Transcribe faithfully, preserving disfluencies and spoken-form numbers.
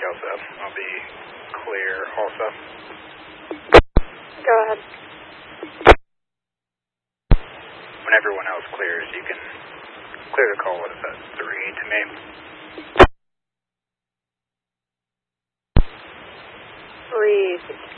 Kelso. I'll be clear also. Go ahead. When everyone else clears, you can clear the call with a three to me. three